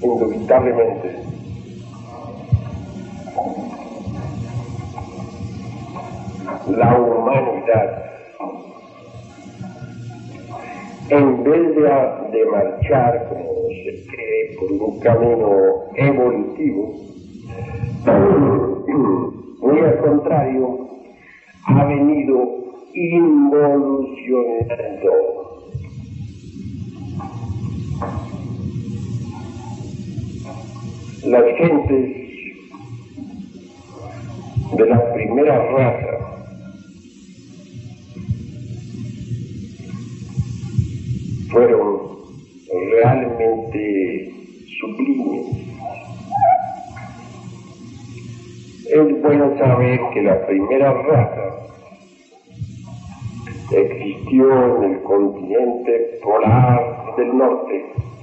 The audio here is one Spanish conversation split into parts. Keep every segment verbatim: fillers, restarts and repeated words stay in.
indubitablemente, la humanidad, en vez de, de marchar, como se cree, por un camino evolutivo, muy al contrario, ha venido involucionando. Las gentes de la primera raza fueron realmente sublimes. Es bueno saber que la primera raza existió en el continente polar del norte,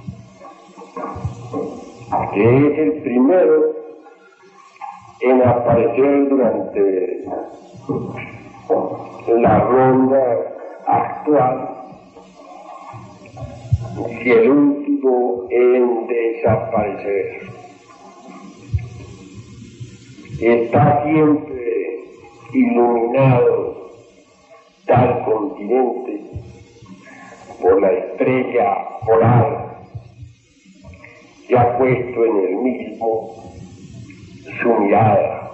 que es el primero en aparecer durante la ronda actual y el último en desaparecer. Está siempre iluminado tal continente por la estrella polar que ha puesto en el mismo su mirada.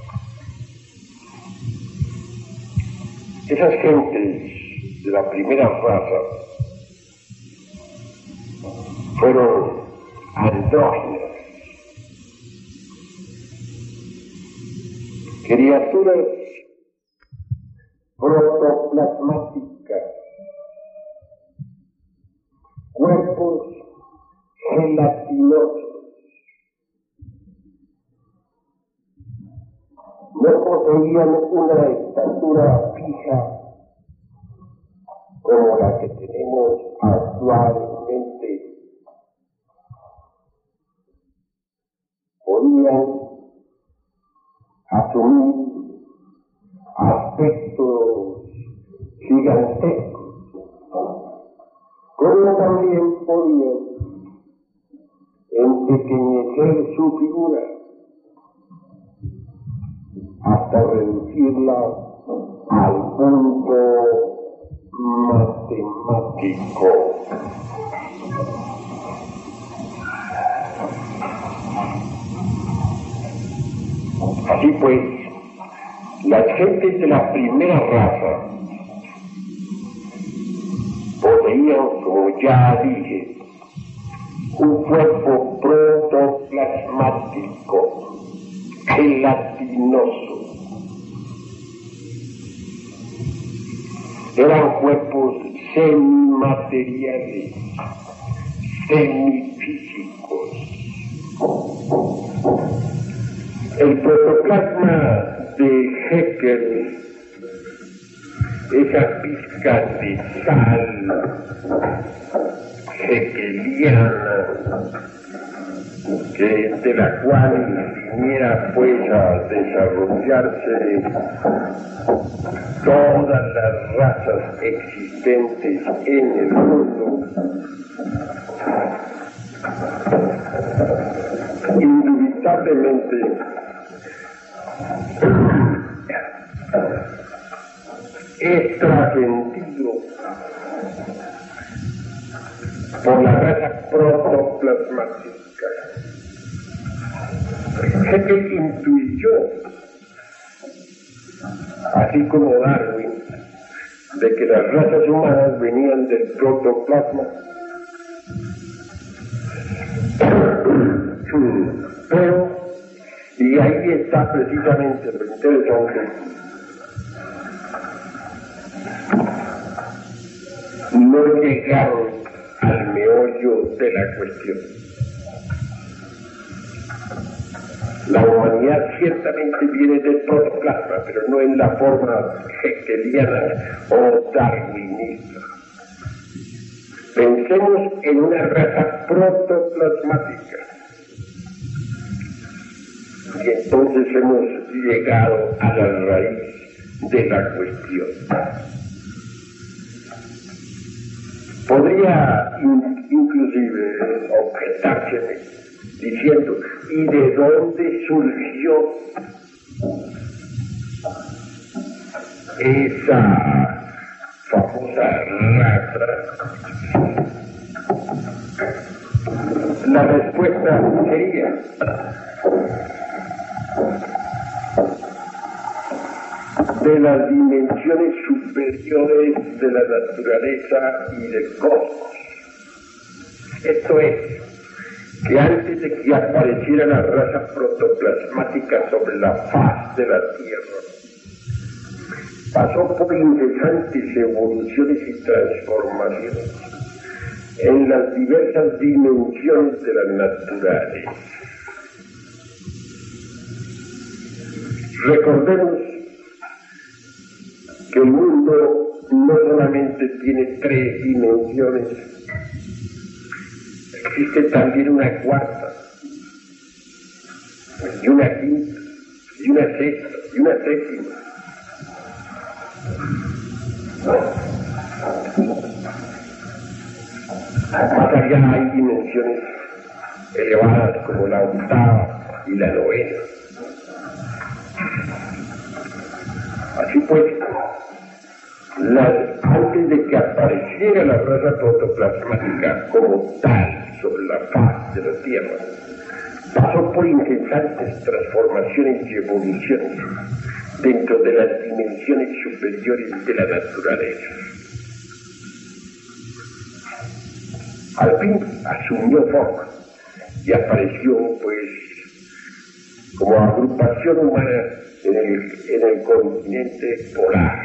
Esas gentes de la primera raza fueron andróginas, criaturas protoplasmáticas, cuerpos gelatinosos. No poseían una estatura fija como la que tenemos actualmente. Podían asumir aspectos gigantescos, como también podían empequeñecer su figura hasta reducirla al punto matemático. Así pues, las gentes de la primera raza poseían, como ya dije, un cuerpo protoplasmático, gelatinoso. Eran cuerpos semimateriales, semifísicos. El protoplasma de Haeckel, esa pizca de sal haeckeliana, que de la cual viniera pues a desarrollarse todas las razas existentes en el mundo, indubitablemente es trascendido por la raza protoplasmática. Haeckel intuyó, así como Darwin, de que las razas humanas venían del protoplasma. Pero, y ahí está precisamente lo interesante, no llegaron al meollo de la cuestión. La humanidad ciertamente viene del protoplasma, pero no en la forma haeckeliana o darwinista. Pensemos en una raza protoplasmática. Y entonces hemos llegado a la raíz de la cuestión. Podría in, inclusive objetarse diciendo, ¿y de dónde surgió esa famosa raza? La respuesta sería de las dimensiones superiores de la naturaleza y del cosmos. Esto es, que antes de que apareciera la raza protoplasmática sobre la faz de la Tierra, pasó por incesantes evoluciones y transformaciones en las diversas dimensiones de la naturaleza. Recordemos que el mundo no solamente tiene tres dimensiones, existe también una cuarta, y una quinta, y una sexta, y una séptima. Más allá hay dimensiones elevadas como la octava y la novena. Así pues, las, antes de que apareciera la raza protoplasmática como tal sobre la faz de la Tierra, pasó por incesantes transformaciones y evoluciones dentro de las dimensiones superiores de la naturaleza. Al fin asumió forma y apareció, pues, como agrupación humana en el, en el continente polar.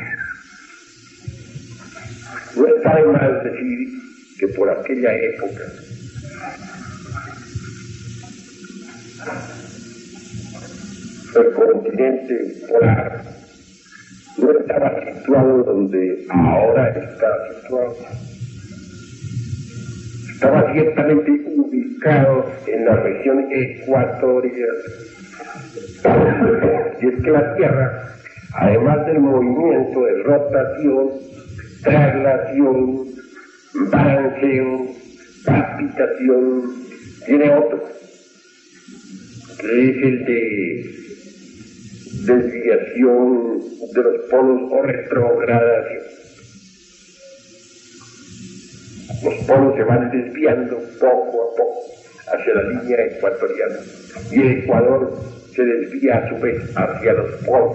No está de más decir que por aquella época el continente polar no estaba situado donde ahora está situado. Estaba ciertamente ubicado en la región ecuatorial. Y es que la Tierra, además del movimiento de rotación, traslación, balanceo, palpitación, tiene otro, que es el de desviación de los polos o retrogradación. Los polos se van desviando poco a poco hacia la línea ecuatorial y el ecuador se desvía a su vez hacia los polos.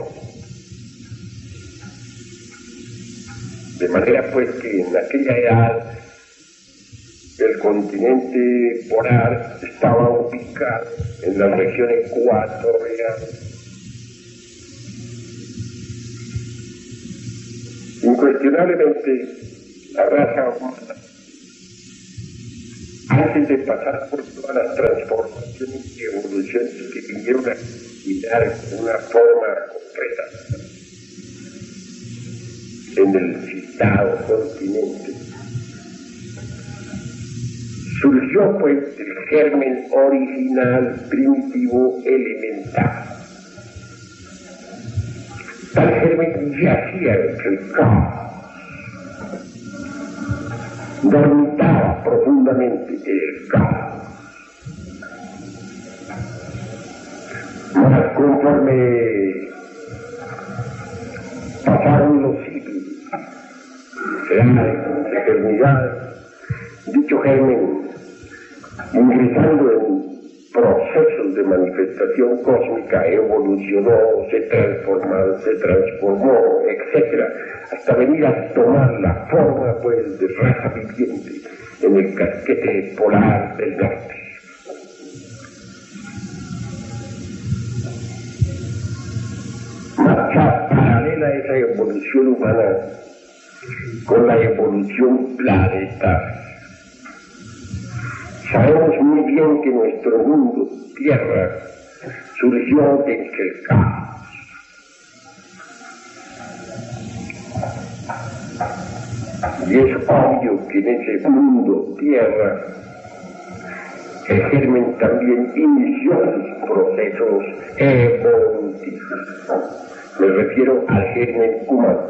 De manera pues que en aquella edad el continente polar estaba ubicado en la región ecuatorial. Incuestionablemente, la raza humana, antes de pasar por todas las transformaciones y evoluciones que vinieron a dar una forma concreta en el citado continente, surgió pues del germen original, primitivo, elemental. Tal germen yacía entre el caos, dormitaba profundamente en el caos. Mas conforme pasaron los siglos, será de eternidad, dicho germen, ingresando en procesos de manifestación cósmica, evolucionó, se transformó, se transformó, etcétera, hasta venir a tomar la forma, pues, de raza viviente en el casquete polar del norte. Marcha paralela a esa evolución humana con la evolución planetaria. Sabemos muy bien que nuestro mundo, Tierra, surgió entre el caos. Y es obvio que en ese mundo, Tierra, el germen también inició sus procesos evolutivos. Me refiero al germen humano.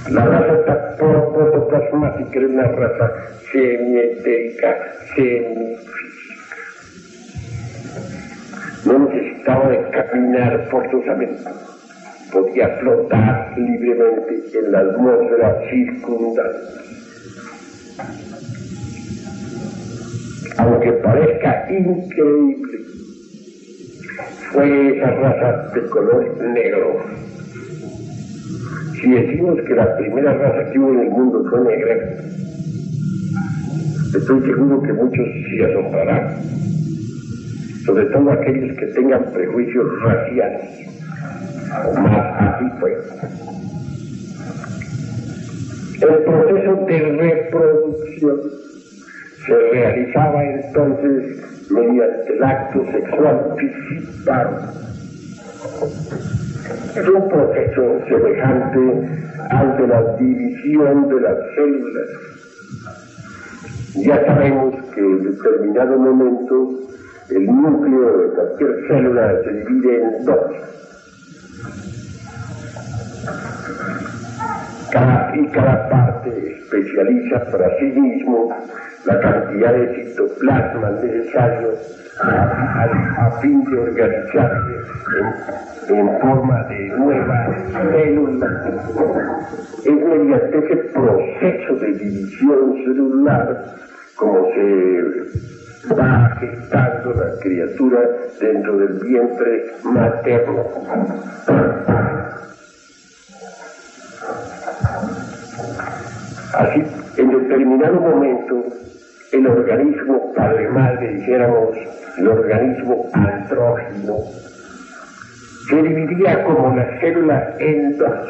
La raza protoplasmática era una raza semietérica, semifísica. No necesitaba de caminar forzosamente. Podía flotar libremente en la atmósfera circundante. Aunque parezca increíble, fue esa raza de color negro. Si decimos que la primera raza que hubo en el mundo fue negra, estoy seguro que muchos se asombrarán, sobre todo aquellos que tengan prejuicios raciales. Más así fue. El proceso de reproducción se realizaba entonces mediante el acto sexual participado. Es un proceso semejante al de la división de las células. Ya sabemos que en determinado momento el núcleo de cualquier célula se divide en dos. Cada, y cada parte especializa para sí mismo la cantidad de citoplasma necesario a, a, a fin de organizarse en, en forma de nueva célula. Es mediante ese proceso de división celular como se va gestando la criatura dentro del vientre materno. Así, en determinado momento, el organismo padre-madre, dijéramos, el organismo andrógino, se dividía como la célula en dos.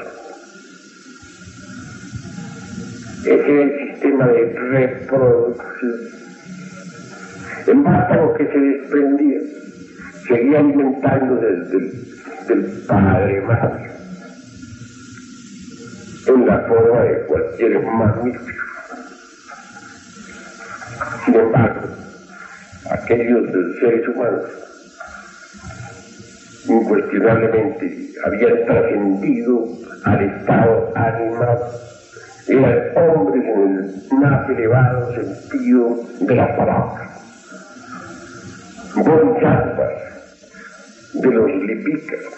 Ese era el sistema de reproducción. El vástago que se desprendía seguía alimentando desde el del padre-madre, en la forma de cualquier mamífero. Sin embargo, aquellos seres humanos incuestionablemente habían trascendido al estado animal. Eran hombres en el más elevado sentido de la palabra. Bodhisattvas de los lipícaros,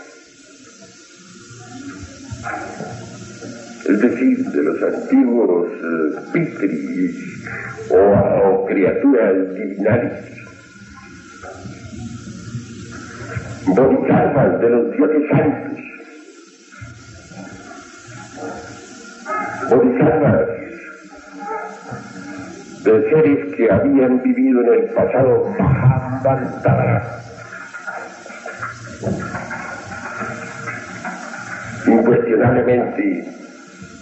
es decir, de los antiguos uh, pitris o, o criaturas divinales. Bodhisattvas de los dioses santos. Bodhisattvas de seres que habían vivido en el pasado Mahabharata. Incuestionablemente